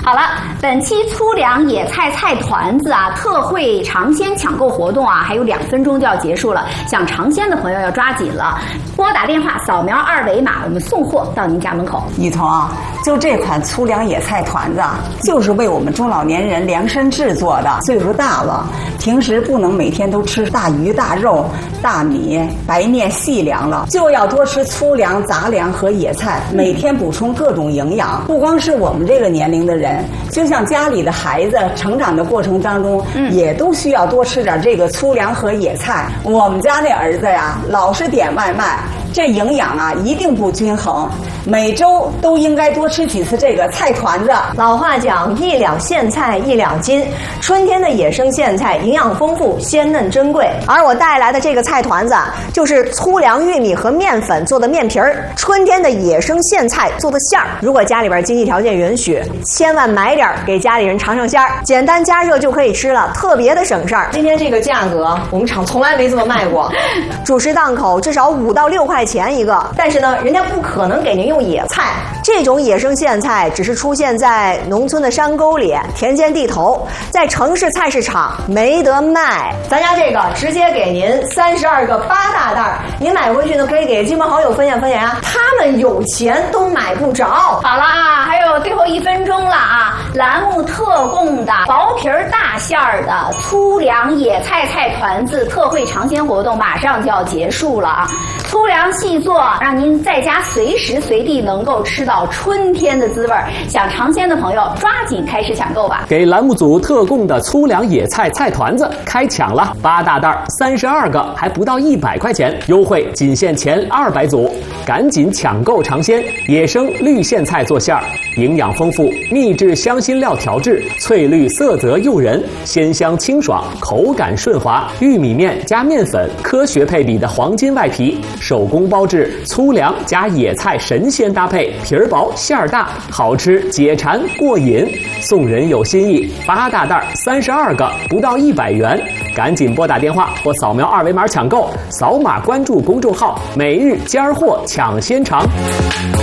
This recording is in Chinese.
好了，本期粗粮野菜菜团子啊，特惠尝鲜抢购活动啊，还有2分钟就要结束了，想尝鲜的朋友要抓紧了，拨打电话扫描2维码，我们送货到您家门口。 雨桐啊，就这款粗粮野菜团子啊，就是为我们中老年人量身制作的。岁数大了，平时不能每天都吃大鱼大肉、大米、白面细粮了，就要多吃粗粮、杂粮和野菜，每天补充各种营养。不光是我们这个年龄的人，就像家里的孩子成长的过程当中，也都需要多吃点这个粗粮和野菜。我们家那儿子呀，老是点外卖，这营养啊一定不均衡，每周都应该多吃几次这个菜团子。 老话讲，1两苋菜1两金，春天的野生苋菜营养丰富，鲜嫩珍贵。而我带来的这个菜团子就是粗粮、玉米和面粉做的面皮儿，春天的野生苋菜做的馅儿。如果家里边经济条件允许，千万买点给家里人尝尝鲜儿，简单加热就可以吃了，特别的省事儿。今天这个价格，我们厂从来没这么卖过，主食档口至少5到6块钱一个。但是呢，人家不可能给您用野菜，这种野生苋菜只是出现在农村的山沟里、田间地头，在城市菜市场没得卖。咱家这个直接给您32个8大袋，您买回去呢可以给亲朋好友分享分享啊，他们有钱都买不着。 好了啊，还有最后1分钟了啊！栏目特供的薄皮儿大馅儿的粗粮野菜菜团子特惠尝鲜活动马上就要结束了啊！粗粮细做，让您在家随时随地能够吃到春天的滋味。想尝鲜的朋友，抓紧开始抢购吧！ 给栏目组特供的粗粮野菜菜团子开抢了，8大袋32个，还不到100块钱，优惠仅限前200组，赶紧抢购尝鲜！野生绿苋菜做馅儿，营养丰富，秘制香辛料调制，翠绿色泽诱人，鲜香清爽，口感顺滑。玉米面加面粉，科学配比的黄金外皮，手工包制，粗粮加野菜神仙搭配，皮儿薄馅儿大，好吃解馋过瘾。送人有心意，8大袋32个，不到100元，赶紧拨打电话或扫描2维码抢购，扫码关注公众号“每日尖儿货抢鲜尝”。